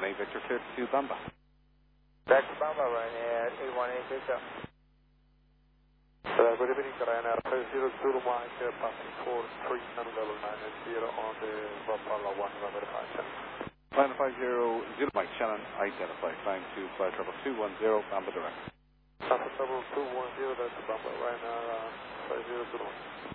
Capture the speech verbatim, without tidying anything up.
one eight Victor, clear to Bamba. Back to Bamba, Ryanair eight one eight Victor. Uh, good evening, Ryanair five zero two Mike, passing four three and level nine zero on the Valhalla one runway departure. Line five zero zero Mike Shannon, identify, flying to flight level two one zero, Bamba direct. Alpha level two one zero, that's Bamba, Ryanair uh, five zero two one.